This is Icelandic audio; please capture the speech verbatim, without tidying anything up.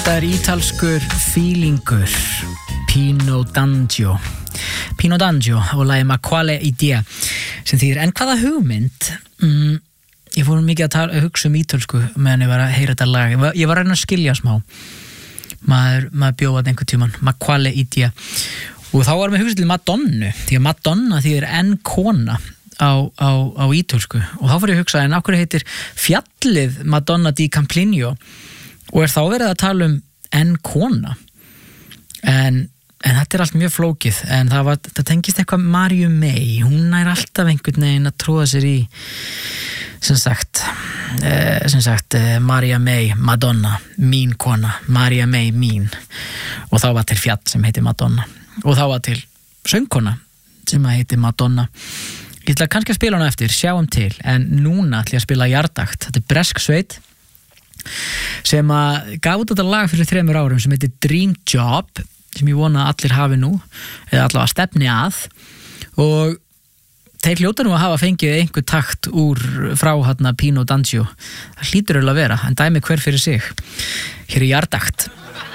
Þetta er ítalskur feelingur, Pino D'Angio Pino D'Angio og lagið Ma quale idea sem þýðir, en hvaða hugmynd? Mm, ég fór mikið að, tala, að hugsa um ítölsku meðan ég var að heyra þetta lag, ég var, ég var að reyna að skilja smá, maður, maður bjóðað einhvern tímann, Ma quale idea, og þá var mér hugsað til Madonnu, því að Madonna þýðir en kona á, á, á ítölsku, og þá fór ég að hugsa, en af hverju heitir fjallið Madonna di Campiglio, og er þá verið að tala um en kona, en En þetta er allt mjög flókið, en það, var, það tengist eitthvað Mariu May, hún er alltaf einhvern veginn að tróða sér í, sem sagt, eh, sem sagt, eh, Maria May, Madonna, mín kona, Maria May, mín, og þá var til fjall sem heitir Madonna, og þá var til söngkona sem heitir Madonna. Ég ætla kannski að spila hana eftir, sjáum til, en núna ætla ég að spila Jardagt, þetta er bresk sveit, sem að gaf út þetta lag fyrir þremur árum sem heitir Dream Job, sem ég vona að allir hafi nú, eða allavega stefni að, og þeir hljóta nú að hafa fengið einhver takt úr frá hérna Pino D'Angio. Það hlýtur eiginlega að vera, en dæmi hver fyrir sig. Hér er Jardagt.